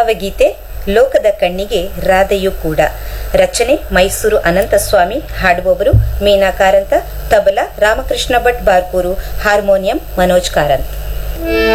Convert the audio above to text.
ಭಾವಗೀತೆ ಲೋಕದ ಕಣ್ಣಿಗೆ ರಾಧೆಯೂ ಕೂಡ. ರಚನೆ ಮೈಸೂರು ಅನಂತಸ್ವಾಮಿ. ಹಾಡುವವರು ಮೀನಾ ಕಾರಂತ. ತಬಲಾ ರಾಮಕೃಷ್ಣ ಭಟ್ ಬಾರ್ಕೂರು. ಹಾರ್ಮೋನಿಯಂ ಮನೋಜ್ ಕಾರಂತ್.